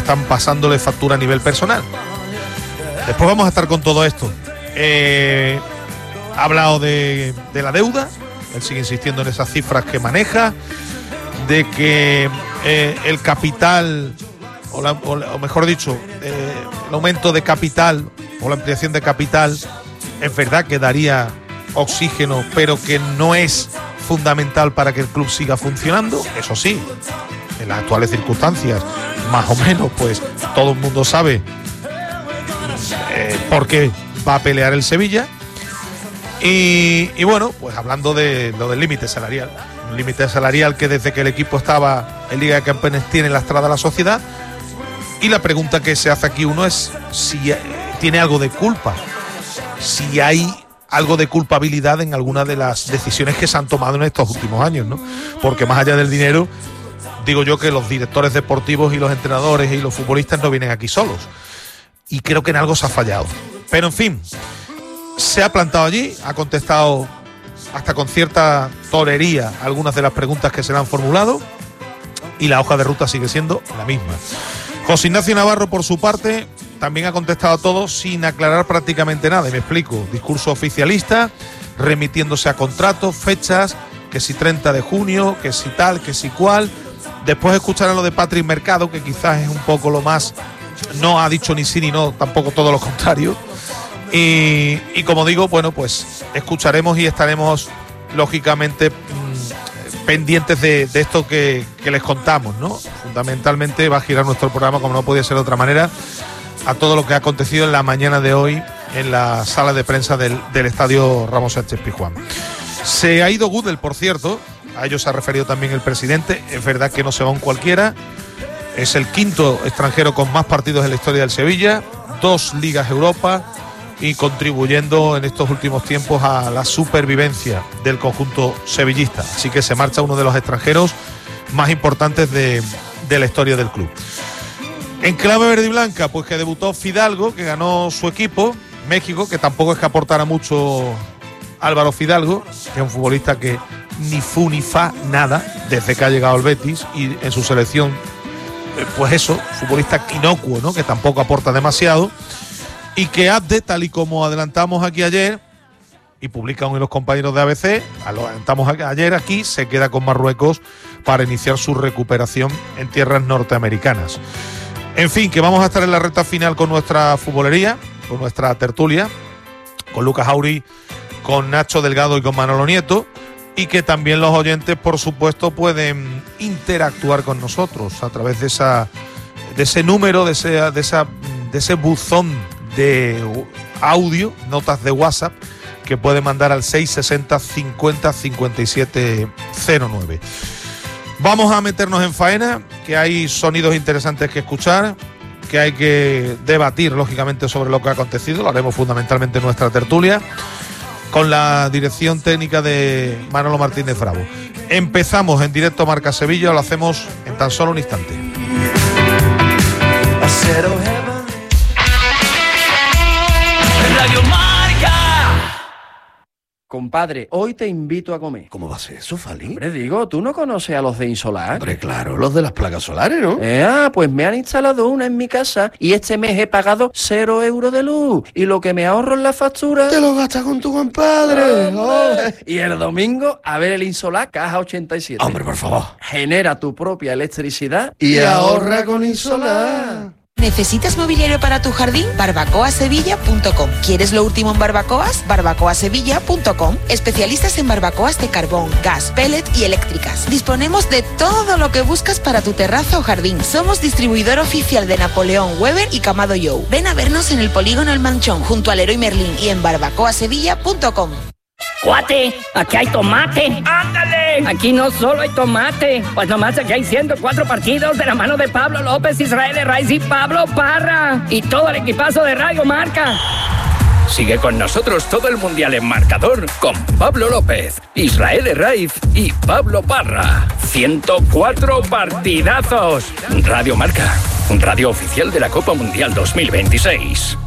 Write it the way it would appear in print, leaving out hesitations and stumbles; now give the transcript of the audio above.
están pasándole factura a nivel personal. Después vamos a estar con todo esto. Ha hablado de la deuda, él sigue insistiendo en esas cifras que maneja, de que el capital, o mejor dicho, el aumento de capital o la ampliación de capital, es verdad que daría oxígeno, pero que no es fundamental para que el club siga funcionando. Eso sí, en las actuales circunstancias, más o menos, pues todo el mundo sabe por qué va a pelear el Sevilla. Y bueno, pues hablando de lo del límite salarial, un límite salarial que desde que el equipo estaba en Liga de Campeones tiene lastrada la sociedad, y la pregunta que se hace aquí uno es si tiene algo de culpa, si hay algo de culpabilidad en alguna de las decisiones que se han tomado en estos últimos años, ¿no? Porque más allá del dinero, digo yo que los directores deportivos y los entrenadores y los futbolistas no vienen aquí solos, y creo que en algo se ha fallado. Pero en fin, se ha plantado allí, ha contestado hasta con cierta torería algunas de las preguntas que se le han formulado, y la hoja de ruta sigue siendo la misma. José Ignacio Navarro, por su parte, también ha contestado a todo sin aclarar prácticamente nada, y me explico. Discurso oficialista, remitiéndose a contratos, fechas, que si 30 de junio, que si tal, que si cual. Después escucharán lo de Patrick Mercado, que quizás es un poco lo más, no ha dicho ni sí ni no, tampoco todo lo contrario. Y como digo, bueno, pues escucharemos y estaremos lógicamente pendientes de esto que les contamos, ¿no? Fundamentalmente va a girar nuestro programa, como no podía ser de otra manera, a todo lo que ha acontecido en la mañana de hoy en la sala de prensa del estadio Ramón Sánchez Pizjuán. Se ha ido Gudel, por cierto, a ello se ha referido también el presidente. Es verdad que no se va un cualquiera, es el quinto extranjero con más partidos en la historia del Sevilla, 2 Ligas Europa, y contribuyendo en estos últimos tiempos a la supervivencia del conjunto sevillista. Así que se marcha uno de los extranjeros más importantes de la historia del club. En clave verde y blanca, pues que debutó Fidalgo, que ganó su equipo, México, que tampoco es que aportara mucho Álvaro Fidalgo, que es un futbolista que ni fu ni fa nada desde que ha llegado al Betis, y en su selección, pues eso, futbolista inocuo, ¿no? Que tampoco aporta demasiado. Y que Abde, tal y como adelantamos aquí ayer, y publican hoy los compañeros de ABC, lo adelantamos ayer aquí, se queda con Marruecos para iniciar su recuperación en tierras norteamericanas. En fin, que vamos a estar en la recta final con nuestra futbolería, con nuestra tertulia, con Lucas Auri, con Nacho Delgado y con Manolo Nieto, y que también los oyentes, por supuesto, pueden interactuar con nosotros a través de ese número, de ese buzón de audio, notas de WhatsApp, que puede mandar al 660 50 57 09. Vamos a meternos en faena, que hay sonidos interesantes que escuchar, que hay que debatir lógicamente sobre lo que ha acontecido. Lo haremos fundamentalmente en nuestra tertulia, con la dirección técnica de Manolo Martínez Bravo. Empezamos en directo Marca Sevilla, lo hacemos en tan solo un instante. Radio Marca. Compadre, hoy te invito a comer. ¿Cómo va a ser eso, Fali? Hombre, digo, ¿tú no conoces a los de Insolar? Hombre, claro, los de las placas solares, ¿no? Pues me han instalado una en mi casa y este mes he pagado 0 euros de luz. Y lo que me ahorro en la factura... Te lo gastas con tu compadre. Y el domingo, a ver el Insolar Caja 87. Hombre, por favor. Genera tu propia electricidad y ahorra con Insolar. ¿Necesitas mobiliario para tu jardín? barbacoasevilla.com. ¿Quieres lo último en barbacoas? barbacoasevilla.com. Especialistas en barbacoas de carbón, gas, pellet y eléctricas. Disponemos de todo lo que buscas para tu terraza o jardín. Somos distribuidor oficial de Napoleón, Weber y Camado Joe. Ven a vernos en el Polígono El Manchón, junto al Leroy Merlin, y en barbacoasevilla.com. Cuate, aquí hay tomate. ¡Ándale! Aquí no solo hay tomate, pues nomás aquí hay 104 partidos de la mano de Pablo López, Israel Herraiz y Pablo Parra. Y todo el equipazo de Radio Marca. Sigue con nosotros todo el Mundial en marcador con Pablo López, Israel Herraiz y Pablo Parra. 104 partidazos. Radio Marca, radio oficial de la Copa Mundial 2026.